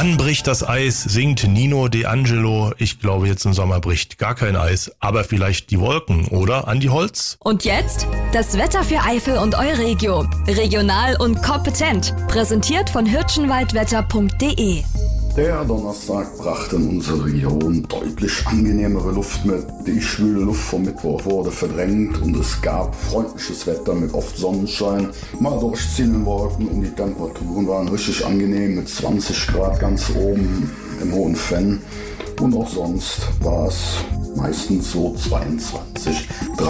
Wann bricht das Eis, singt Nino D'Angelo. Ich glaube, jetzt im Sommer bricht gar kein Eis, aber vielleicht die Wolken, oder, Andi Holz? Und jetzt das Wetter für Eifel und Euregio. Regional und kompetent. Präsentiert von hirschenwaldwetter.de. Der Donnerstag brachte in unsere Region deutlich angenehmere Luft mit. Die schwüle Luft vom Mittwoch wurde verdrängt und es gab freundliches Wetter mit oft Sonnenschein, mal durchziehenden Wolken und die Temperaturen waren richtig angenehm mit 20 Grad ganz oben im Hohen Fenn. Und auch sonst war es meistens so 22,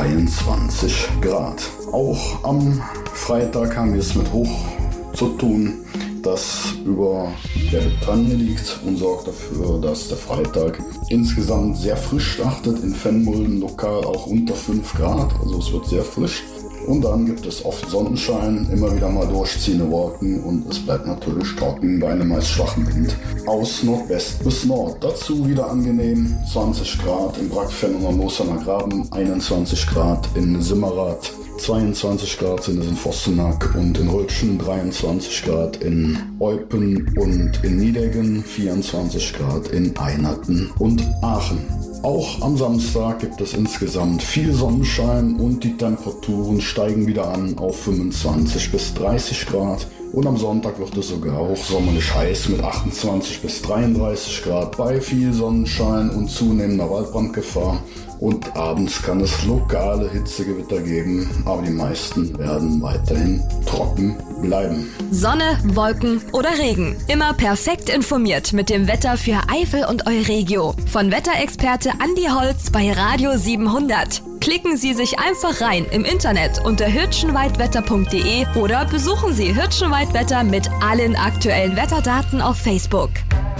23 Grad. Auch am Freitag haben wir es mit Hoch zu tun, das über der Bretagne liegt und sorgt dafür, dass der Freitag insgesamt sehr frisch startet. In Fennmulden lokal auch unter 5 Grad, also es wird sehr frisch. Und dann gibt es oft Sonnenschein, immer wieder mal durchziehende Wolken und es bleibt natürlich trocken bei einem meist schwachen Wind aus Nordwest bis Nord. Dazu wieder angenehm 20 Grad in Brackfenn und am Moossamer Graben, 21 Grad in Simmerath, 22 Grad sind es in Vossenack und in Röltschen, 23 Grad in Eupen und in Niedeggen, 24 Grad in Einerten und Aachen. Auch am Samstag gibt es insgesamt viel Sonnenschein und die Temperaturen steigen wieder an auf 25 bis 30 Grad. Und am Sonntag wird es sogar hochsommerlich heiß mit 28 bis 33 Grad bei viel Sonnenschein und zunehmender Waldbrandgefahr. Und abends kann es lokale Hitzegewitter geben, aber die meisten werden weiterhin trocken bleiben. Sonne, Wolken oder Regen. Immer perfekt informiert mit dem Wetter für Eifel und Euregio. Von Wetterexperte Andi Holz bei Radio 700. Klicken Sie sich einfach rein im Internet unter hirschenwaldwetter.de oder besuchen Sie Hirschenwaldwetter mit allen aktuellen Wetterdaten auf Facebook.